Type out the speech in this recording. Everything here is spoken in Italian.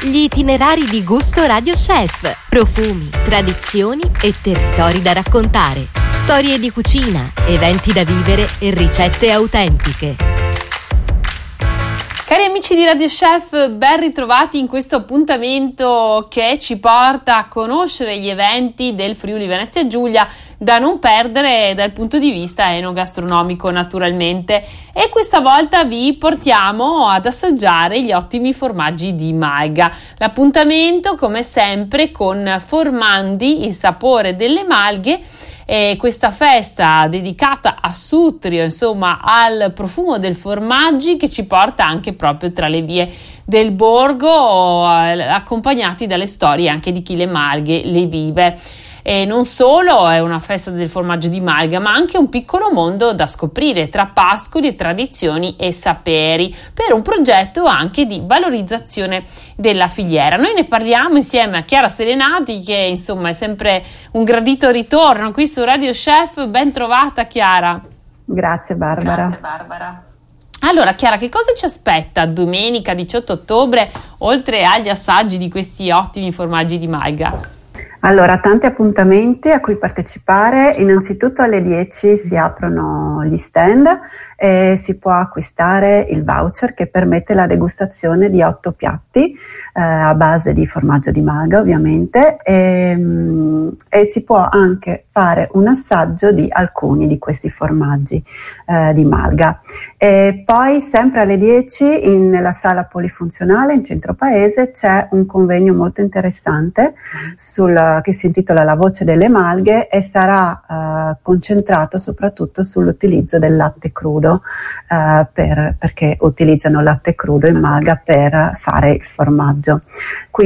Gli itinerari di gusto Radio Chef. Profumi, tradizioni e territori da raccontare. Storie di cucina, eventi da vivere e ricette autentiche. Cari amici di Radio Chef, ben ritrovati in questo appuntamento che ci porta a conoscere gli eventi del Friuli Venezia Giulia da non perdere dal punto di vista enogastronomico naturalmente, e questa volta vi portiamo ad assaggiare gli ottimi formaggi di Malga. L'appuntamento come sempre con Formandi, il sapore delle Malghe, e questa festa dedicata a Sutrio, insomma al profumo del formaggi, che ci porta anche proprio tra le vie del borgo, accompagnati dalle storie anche di chi le Malghe le vive. E non solo è una festa del formaggio di Malga, ma anche un piccolo mondo da scoprire tra pascoli e tradizioni e saperi, per un progetto anche di valorizzazione della filiera. Noi ne parliamo insieme a Chiara Serenati, che insomma è sempre un gradito ritorno qui su Radio Chef. Ben trovata Chiara. Grazie Barbara. Allora Chiara, che cosa ci aspetta domenica 18 ottobre, oltre agli assaggi di questi ottimi formaggi di Malga? Allora, tanti appuntamenti a cui partecipare. Innanzitutto alle 10 si aprono gli stand e si può acquistare il voucher che permette la degustazione di 8 piatti a base di formaggio di Malga ovviamente, e si può anche fare un assaggio di alcuni di questi formaggi di Malga. E poi sempre alle 10 nella sala polifunzionale in centro paese c'è un convegno molto interessante che si intitola La voce delle Malghe, e sarà concentrato soprattutto sull'utilizzo del latte crudo, perché utilizzano latte crudo in Malga per fare il formaggio.